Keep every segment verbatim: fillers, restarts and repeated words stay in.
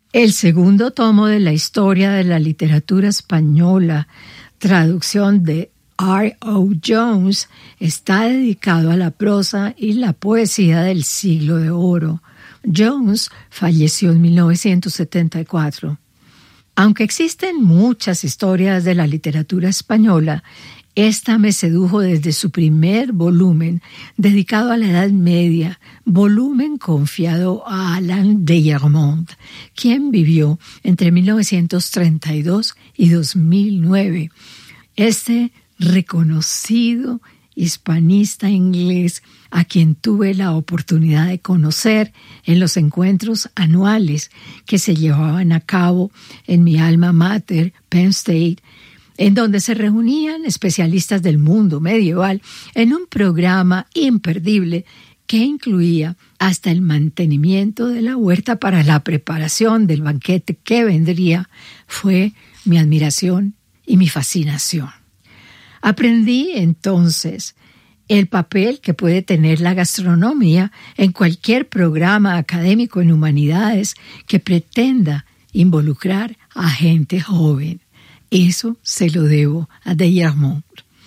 El segundo tomo de la historia de la literatura española, traducción de R O Jones, está dedicado a la prosa y la poesía del siglo de oro. Jones falleció en mil novecientos setenta y cuatro. Aunque existen muchas historias de la literatura española, esta me sedujo desde su primer volumen, dedicado a la Edad Media, volumen confiado a Alain de Guermont, quien vivió entre mil novecientos treinta y dos y dos mil nueve. Este reconocido hispanista inglés, a quien tuve la oportunidad de conocer en los encuentros anuales que se llevaban a cabo en mi alma mater, Penn State, en donde se reunían especialistas del mundo medieval en un programa imperdible que incluía hasta el mantenimiento de la huerta para la preparación del banquete que vendría, fue mi admiración y mi fascinación. Aprendí entonces el papel que puede tener la gastronomía en cualquier programa académico en humanidades que pretenda involucrar a gente joven. Eso se lo debo a de Guermont.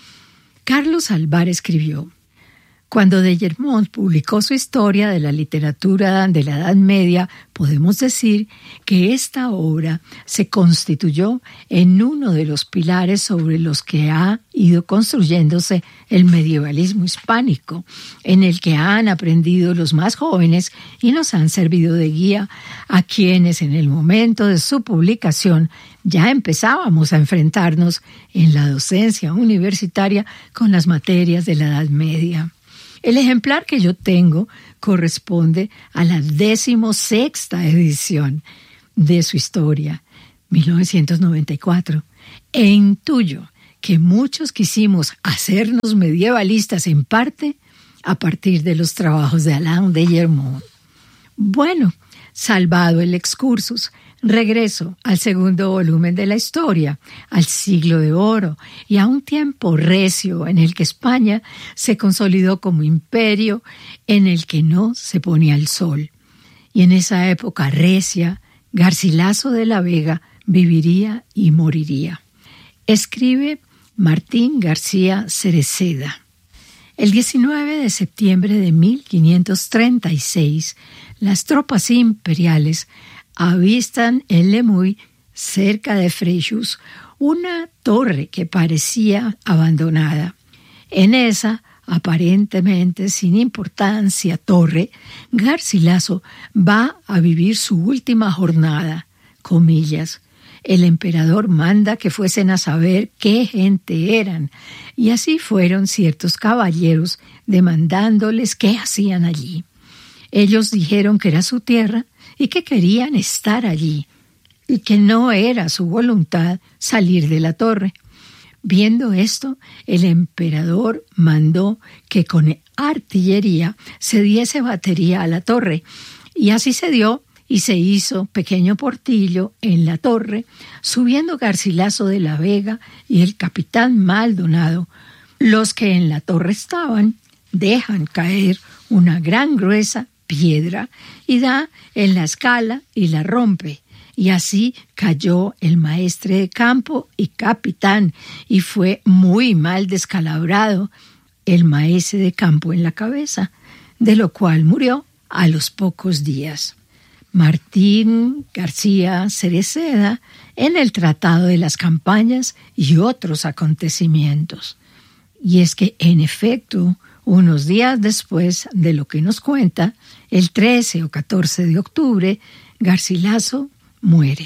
Carlos Alvar escribió: cuando de Guermont publicó su historia de la literatura de la Edad Media, podemos decir que esta obra se constituyó en uno de los pilares sobre los que ha ido construyéndose el medievalismo hispánico, en el que han aprendido los más jóvenes y nos han servido de guía a quienes en el momento de su publicación ya empezábamos a enfrentarnos en la docencia universitaria con las materias de la Edad Media. El ejemplar que yo tengo corresponde a la decimosexta edición de su historia, mil novecientos noventa y cuatro, e intuyo que muchos quisimos hacernos medievalistas en parte a partir de los trabajos de Alain de Guermont. Bueno, salvado el excursus, regreso al segundo volumen de la historia, al siglo de oro y a un tiempo recio en el que España se consolidó como imperio en el que no se ponía el sol. Y en esa época recia, Garcilaso de la Vega viviría y moriría. Escribe Martín García Cereceda. El diecinueve de septiembre de mil quinientos treinta y seis, las tropas imperiales avistan en Lemuy, cerca de Freixos, una torre que parecía abandonada. En esa, aparentemente sin importancia torre, Garcilaso va a vivir su última jornada, comillas. El emperador manda que fuesen a saber qué gente eran, y así fueron ciertos caballeros demandándoles qué hacían allí. Ellos dijeron que era su tierra y que querían estar allí, y que no era su voluntad salir de la torre. Viendo esto, el emperador mandó que con artillería se diese batería a la torre, y así se dio, y se hizo pequeño portillo en la torre, subiendo Garcilaso de la Vega y el capitán Maldonado. Los que en la torre estaban dejan caer una gran gruesa piedra y da en la escala y la rompe. Y así cayó el maestre de campo y capitán, y fue muy mal descalabrado el maestre de campo en la cabeza, de lo cual murió a los pocos días. Martín García Cereceda en el Tratado de las Campañas y otros acontecimientos. Y es que, en efecto, unos días después de lo que nos cuenta, el trece o catorce de octubre, Garcilaso muere.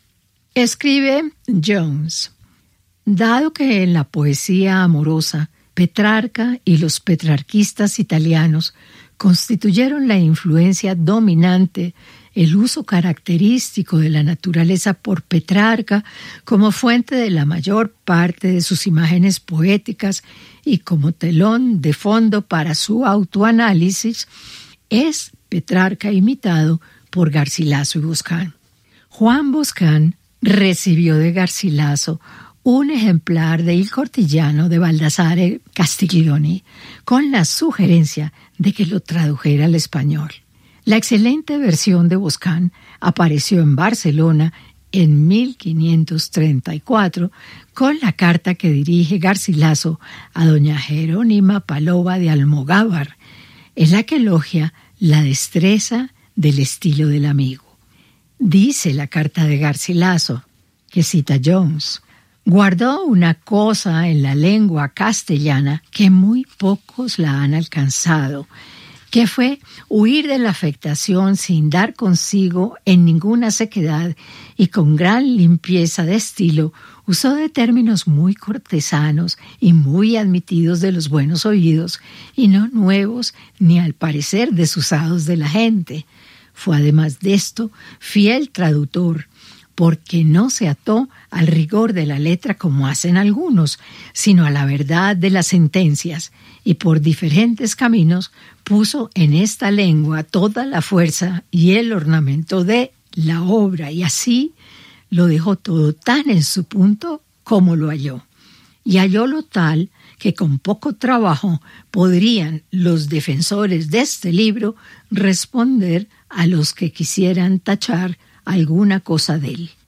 Escribe Jones: dado que en la poesía amorosa Petrarca y los petrarquistas italianos constituyeron la influencia dominante, el uso característico de la naturaleza por Petrarca como fuente de la mayor parte de sus imágenes poéticas y como telón de fondo para su autoanálisis, es Petrarca imitado por Garcilaso y Boscán. Juan Boscán recibió de Garcilaso un ejemplar de Il Cortillano de Baldassare Castiglioni con la sugerencia de que lo tradujera al español. La excelente versión de Boscán apareció en Barcelona en mil quinientos treinta y cuatro con la carta que dirige Garcilaso a doña Jerónima Palova de Almogávar, en la que elogia la destreza del estilo del amigo. Dice la carta de Garcilaso, que cita Jones, guardó una cosa en la lengua castellana que muy pocos la han alcanzado, que fue huir de la afectación sin dar consigo en ninguna sequedad y con gran limpieza de estilo, usó de términos muy cortesanos y muy admitidos de los buenos oídos, y no nuevos ni al parecer desusados de la gente. Fue además de esto fiel traductor, porque no se ató al rigor de la letra como hacen algunos, sino a la verdad de las sentencias, y por diferentes caminos puso en esta lengua toda la fuerza y el ornamento de la obra, y así lo dejó todo tan en su punto como lo halló. Y hallólo tal que con poco trabajo podrían los defensores de este libro responder a los que quisieran tachar alguna cosa de él.